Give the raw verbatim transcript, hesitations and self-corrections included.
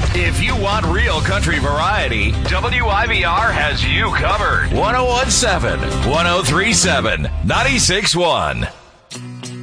If you want real country variety, W I V R has you covered. one oh one point seven, one oh three point seven, ninety-six point one.